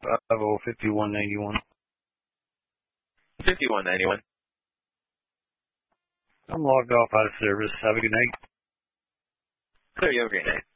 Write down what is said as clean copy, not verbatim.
5191. 5191. I'm logged off out of service. Have a good night. Clear, you have a great night.